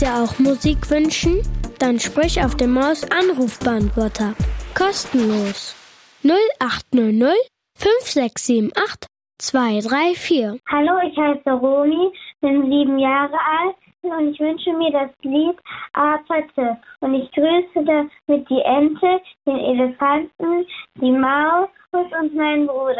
dir auch Musik wünschen? Dann sprich auf dem Maus-Anrufbeantworter. Kostenlos. 0800 5678 234. Hallo, ich heiße Romy, bin 7 Jahre alt und ich wünsche mir das Lied Apate. Und ich grüße damit die Ente, den Elefanten, die Maus und meinen Bruder.